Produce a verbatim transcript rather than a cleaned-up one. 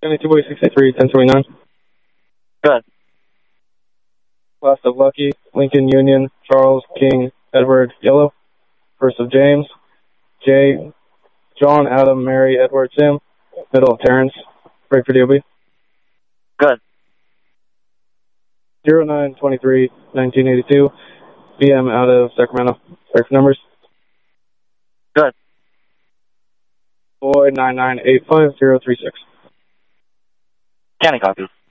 seventy-two Boy sixty-three, ten twenty-nine. Good. Last of Lucky, Lincoln Union, Charles, King, Edward, Yellow. First of James, J, John, Adam, Mary, Edward, Sam. Middle of Terrence, break for D O B. Good. zero nine twenty-three nineteen eighty-two, B M out of Sacramento, break for numbers. Good. Boy nine nine eight five zero three six. County copy.